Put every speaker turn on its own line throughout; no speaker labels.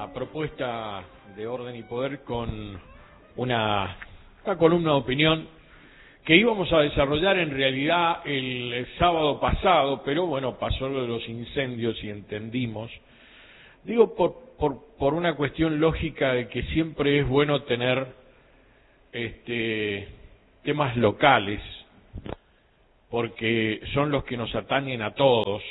propuesta de Orden y Poder con una columna de opinión que íbamos a desarrollar en realidad el sábado pasado, pero bueno, pasó lo de los incendios y entendimos. Digo por una cuestión lógica de que siempre es bueno tener temas locales, porque son los que nos atañen a todos.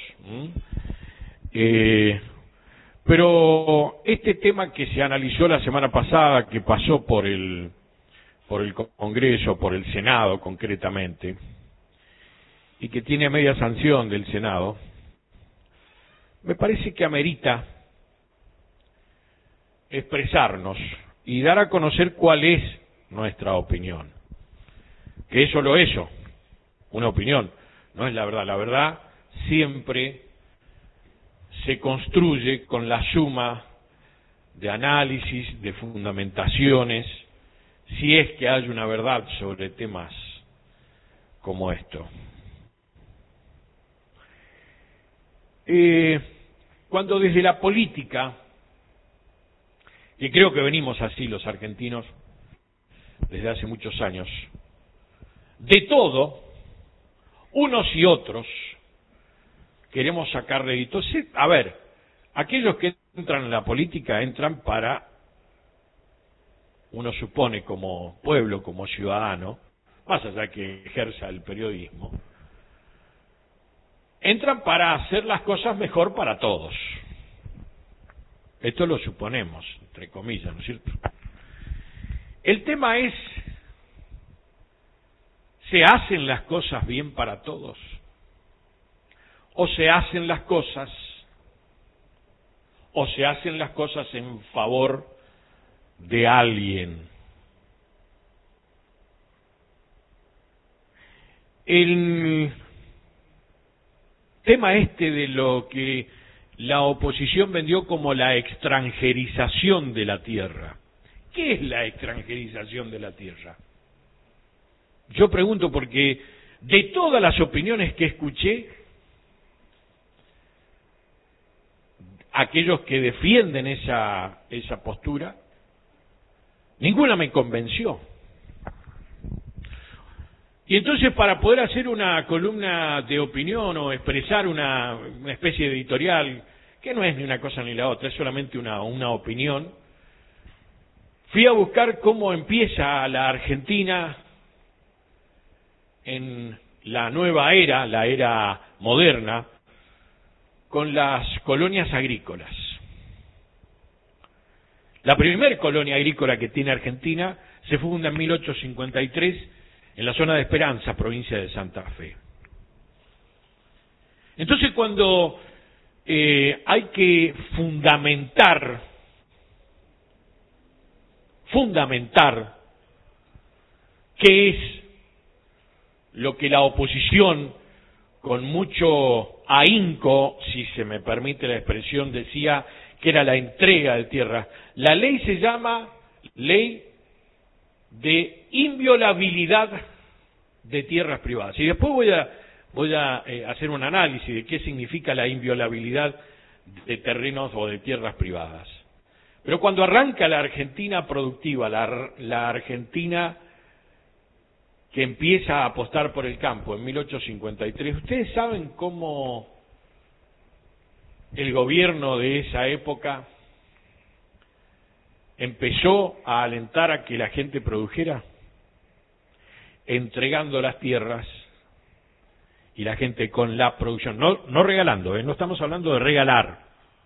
Pero este tema que se analizó la semana pasada, que pasó por el Congreso, por el Senado concretamente, y que tiene media sanción del Senado, me parece que amerita expresarnos y dar a conocer cuál es nuestra opinión. Que es solo eso, una opinión, no es la verdad. La verdad siempre se construye con la suma de análisis, de fundamentaciones, si es que hay una verdad sobre temas como esto. Cuando desde la política, y creo que venimos así los argentinos desde hace muchos años, de todo, unos y otros, queremos sacar réditos. A ver, aquellos que entran en la política entran para, uno supone como pueblo, como ciudadano, más allá que ejerza el periodismo, entran para hacer las cosas mejor para todos. Esto lo suponemos, entre comillas, ¿no es cierto? El tema es, ¿se hacen las cosas bien para todos? ¿O se hacen las cosas en favor de alguien? El tema de lo que la oposición vendió como la extranjerización de la tierra. ¿Qué es la extranjerización de la tierra? Yo pregunto porque de todas las opiniones que escuché, aquellos que defienden esa postura, ninguna me convenció. Y entonces, para poder hacer una columna de opinión o expresar una especie de editorial, que no es ni una cosa ni la otra, es solamente una opinión, fui a buscar cómo empieza la Argentina en la nueva era, la era moderna, con las colonias agrícolas. La primer colonia agrícola que tiene Argentina se funda en 1853 en la zona de Esperanza, provincia de Santa Fe. Entonces, cuando hay que fundamentar qué es lo que la oposición, con mucho ahínco, si se me permite la expresión, decía que era la entrega de tierras. La ley se llama Ley de Inviolabilidad de Tierras Privadas. Y después voy a hacer un análisis de qué significa la inviolabilidad de terrenos o de tierras privadas. Pero cuando arranca la Argentina productiva, la Argentina que empieza a apostar por el campo en 1853, ¿ustedes saben cómo el gobierno de esa época empezó a alentar a que la gente produjera? Entregando las tierras y la gente con la producción, no regalando, no estamos hablando de regalar,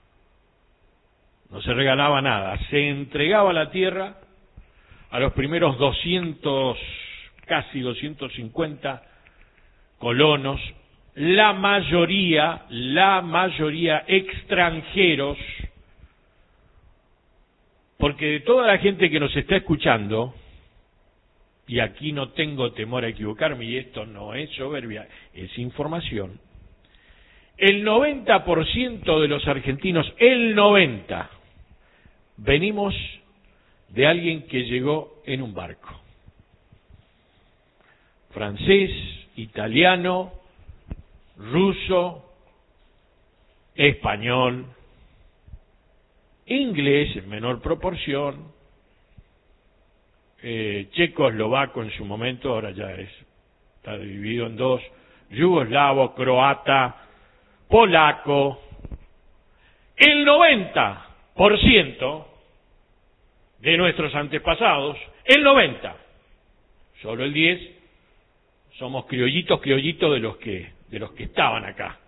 no se regalaba nada, se entregaba la tierra a los primeros 200, casi 250 colonos, la mayoría extranjeros, porque de toda la gente que nos está escuchando, y aquí no tengo temor a equivocarme, y esto no es soberbia, es información, el 90% de los argentinos, el 90%, venimos de alguien que llegó en un barco. Francés, italiano, ruso, español, inglés en menor proporción, checoslovaco en su momento, ahora ya está dividido en dos, yugoslavo, croata, polaco. El 90% de nuestros antepasados, el 90%, solo el 10% somos criollitos de los que estaban acá.